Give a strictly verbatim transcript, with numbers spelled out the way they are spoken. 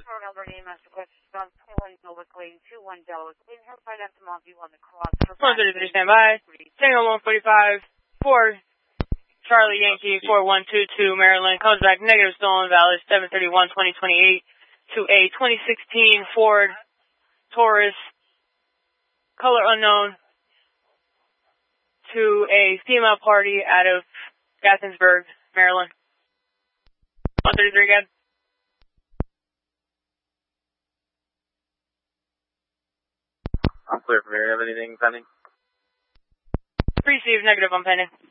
for Albert A. Masterclass, Bound twenty-one Delwick Lane, two one Delwick Lane, here by that Montview on the cross. one thirty-three, stand by. Tango one forty-five, four, Charlie Yankee, four one two two, Maryland, comes back negative, stolen, valid, seven thirty-one twenty twenty-eight, to a twenty sixteen Ford Taurus, color unknown, to a female party out of Gaithersburg, Maryland. one thirty-three again. I'm clear from here. Have anything pending? Received, negative, I'm pending.